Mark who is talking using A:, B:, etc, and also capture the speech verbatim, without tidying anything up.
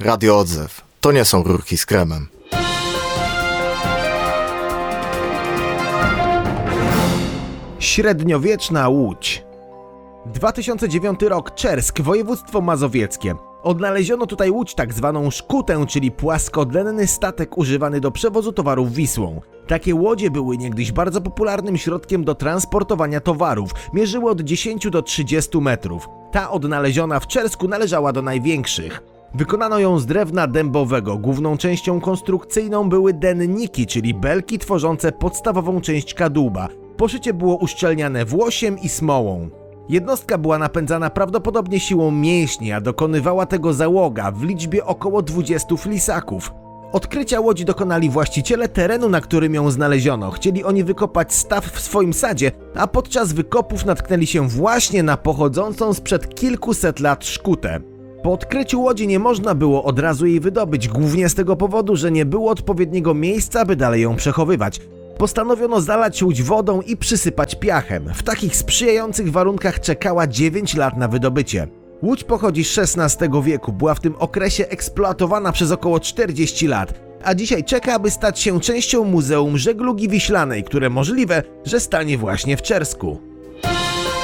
A: Radio Odzew. To nie są rurki z kremem.
B: Średniowieczna Łódź. dwa tysiące dziewiąty rok, Czersk, województwo mazowieckie. Odnaleziono tutaj łódź tak zwaną szkutę, czyli płaskodlenny statek używany do przewozu towarów Wisłą. Takie łodzie były niegdyś bardzo popularnym środkiem do transportowania towarów. Mierzyły od dziesięciu do trzydziestu metrów. Ta odnaleziona w Czersku należała do największych. Wykonano ją z drewna dębowego. Główną częścią konstrukcyjną były denniki, czyli belki tworzące podstawową część kadłuba. Poszycie było uszczelniane włosiem i smołą. Jednostka była napędzana prawdopodobnie siłą mięśni, a dokonywała tego załoga w liczbie około dwudziestu flisaków. Odkrycia łodzi dokonali właściciele terenu, na którym ją znaleziono. Chcieli oni wykopać staw w swoim sadzie, a podczas wykopów natknęli się właśnie na pochodzącą sprzed kilkuset lat szkutę. Po odkryciu łodzi nie można było od razu jej wydobyć, głównie z tego powodu, że nie było odpowiedniego miejsca, by dalej ją przechowywać. Postanowiono zalać łódź wodą i przysypać piachem. W takich sprzyjających warunkach czekała dziewięć lat na wydobycie. Łódź pochodzi z szesnastego wieku, była w tym okresie eksploatowana przez około czterdzieści lat, a dzisiaj czeka, aby stać się częścią Muzeum Żeglugi Wiślanej, które możliwe, że stanie właśnie w Czersku.